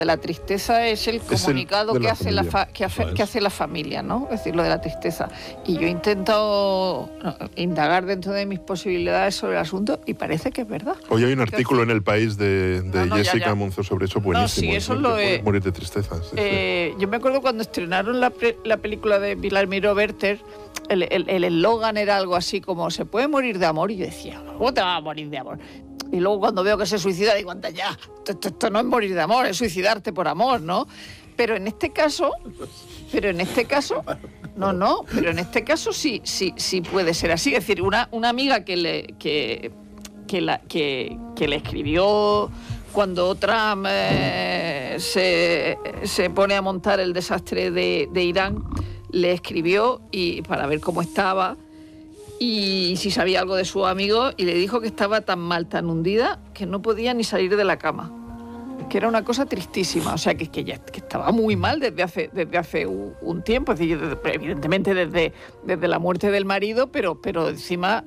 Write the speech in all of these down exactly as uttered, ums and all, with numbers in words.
La tristeza es el comunicado es el que, la hace la fa, que, hace, que hace la familia, ¿no? Es decir, lo de la tristeza. Y yo he intentado no, indagar dentro de mis posibilidades sobre el asunto y parece que es verdad. Hoy hay un artículo en El País de, de no, no, Jessica ya, ya. Monzó sobre eso, buenísimo. No, sí, eso ¿no? lo he... Morir de tristeza. Sí, eh, sí. Yo me acuerdo cuando estrenaron la, pre, la película de Pilar Miró Werther, el eslogan era algo así como ¿se puede morir de amor? Y yo decía, ¿cómo te vas a morir de amor? Y luego cuando veo que se suicida digo, anda ya, esto, esto no es morir de amor, es suicidarte por amor, ¿no? Pero en este caso, pero en este caso, no, no, pero en este caso sí, sí, sí puede ser así. Es decir, una, una amiga que le, que, que, la, que, que le escribió cuando Trump eh, se, se pone a montar el desastre de, de Irán, le escribió y para ver cómo estaba y si sabía algo de su amigo y le dijo que estaba tan mal, tan hundida, que no podía ni salir de la cama, que era una cosa tristísima, o sea, que, que ya que estaba muy mal desde hace, desde hace un, un tiempo, es decir, evidentemente desde, desde la muerte del marido, pero, pero encima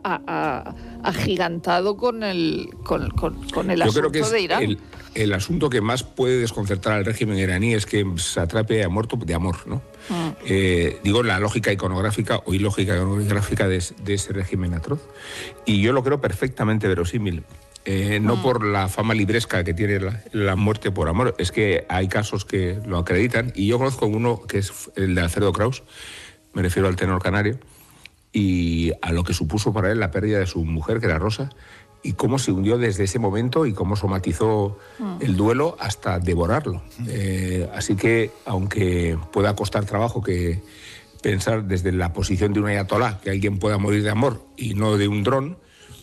agigantado con el, con, con, con el Yo asunto creo que es de Irán. El, el asunto que más puede desconcertar al régimen iraní es que Satrapi ha muerto de amor, ¿no? Mm. Eh, digo, la lógica iconográfica o ilógica iconográfica de, de ese régimen atroz. Y yo lo creo perfectamente verosímil. Eh, no mm. por la fama libresca que tiene la, la muerte por amor, es que hay casos que lo acreditan. Y yo conozco uno que es el de Alfredo Kraus, me refiero al tenor canario, y a lo que supuso para él la pérdida de su mujer, que era Rosa, y cómo se hundió desde ese momento y cómo somatizó mm. el duelo hasta devorarlo. Eh, así que, aunque pueda costar trabajo que pensar desde la posición de un ayatolá que alguien pueda morir de amor y no de un dron,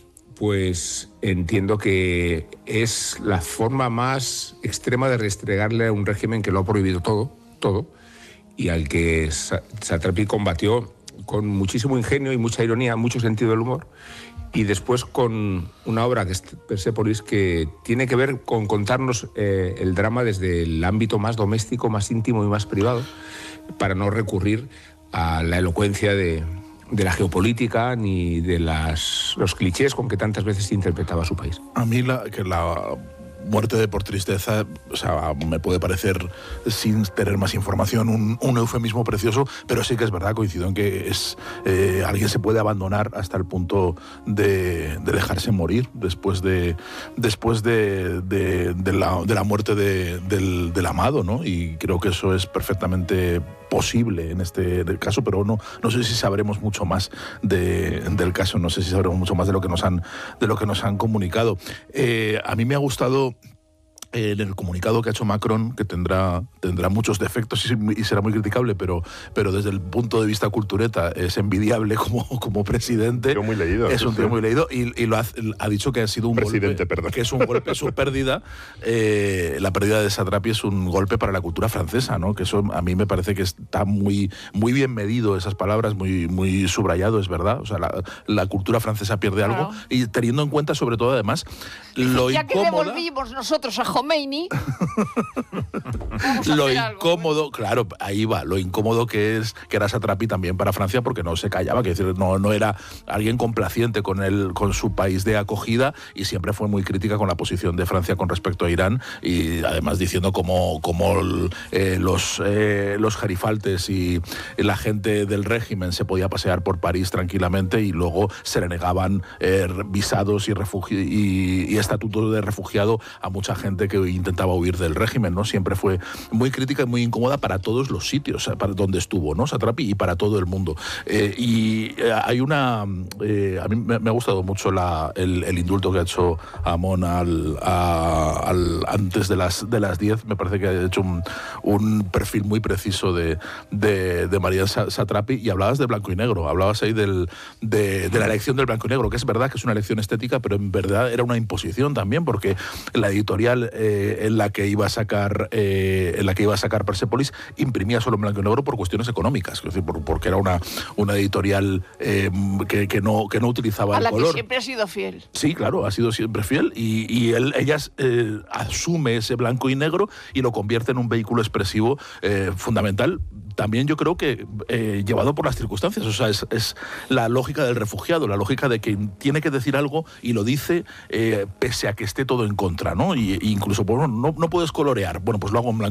pues entiendo que es la forma más extrema de restregarle a un régimen que lo ha prohibido todo, todo, y al que Satrapi combatió con muchísimo ingenio y mucha ironía, mucho sentido del humor, y después con una obra que es Persépolis, que tiene que ver con contarnos eh, el drama desde el ámbito más doméstico, más íntimo y más privado, para no recurrir a la elocuencia de, de la geopolítica ni de las, los clichés con que tantas veces se interpretaba su país. A mí la, que la muerte de por tristeza, o sea, me puede parecer, sin tener más información, un, un eufemismo precioso, pero sí que es verdad, coincido en que es eh, alguien se puede abandonar hasta el punto de, de dejarse morir después de después de, de, de, la, de la muerte de, del, del amado, ¿no? Y creo que eso es perfectamente posible en este caso, pero no, no sé si sabremos mucho más de, del caso, no sé si sabremos mucho más de lo que nos han, de lo que nos han comunicado. Eh, a mí me ha gustado en el comunicado que ha hecho Macron, que tendrá, tendrá muchos defectos y, y será muy criticable, pero, pero desde el punto de vista cultureta es envidiable como, como presidente. Tío muy leído. Es un tío muy leído y, y lo ha, ha dicho que ha sido un presidente, golpe, perdón. que es un golpe, su pérdida, eh, la pérdida de Satrapi es un golpe para la cultura francesa, ¿no? Que eso a mí me parece que está muy, muy bien medido, esas palabras, muy, muy subrayado, es verdad. O sea, la, la cultura francesa pierde claro. algo y teniendo en cuenta, sobre todo, además, lo ya incómoda... que devolvimos nosotros a Khomeini, lo incómodo, algo, claro, ahí va, lo incómodo que es que era Satrapi también para Francia, porque no se callaba, que decir, no, no era alguien complaciente con el, con su país de acogida, y siempre fue muy crítica con la posición de Francia con respecto a Irán, y además diciendo cómo, cómo eh, los, eh, los gerifaltes y la gente del régimen se podía pasear por París tranquilamente y luego se le negaban eh, visados y, refugi y, y estatutos de refugiado a mucha gente que intentaba intentaba huir del régimen, ¿no? Siempre fue muy crítica y muy incómoda para todos los sitios para donde estuvo, ¿no? Satrapi, y para todo el mundo. Eh, y eh, hay una... Eh, a mí me, me ha gustado mucho la, el, el indulto que ha hecho Amon al, a, al, antes de las de las diez. Me parece que ha hecho un, un perfil muy preciso de, de, de María Satrapi, y hablabas de blanco y negro, hablabas ahí del, de, de la elección del blanco y negro, que es verdad que es una elección estética, pero en verdad era una imposición también, porque la editorial eh, en la que iba a sacar eh, en la que iba a sacar Persépolis imprimía solo en blanco y negro por cuestiones económicas, es decir, por, porque era una, una editorial eh, que, que, no, que no utilizaba a el la color. Que siempre ha sido fiel. Sí, claro, ha sido siempre fiel, y, y él, ella eh, asume ese blanco y negro y lo convierte en un vehículo expresivo eh, fundamental también yo creo que eh, llevado por las circunstancias, o sea, es, es la lógica del refugiado, la lógica de que tiene que decir algo y lo dice eh, pese a que esté todo en contra, ¿no? Y, y incluso, bueno, no, no puedes colorear, bueno, pues lo hago en blanco